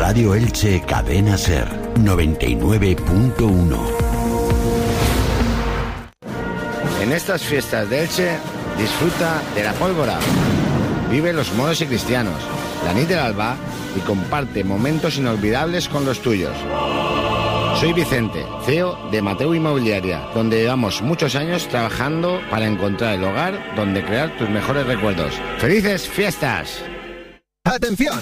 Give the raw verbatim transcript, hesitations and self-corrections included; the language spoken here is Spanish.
Radio Elche Cadena Ser noventa y nueve punto uno. En estas fiestas de Elche, disfruta de la pólvora. Vive los moros y cristianos, la nit del alba y comparte momentos inolvidables con los tuyos. Soy Vicente, C E O de Mateu Inmobiliaria, donde llevamos muchos años trabajando para encontrar el hogar donde crear tus mejores recuerdos. ¡Felices fiestas! ¡Atención!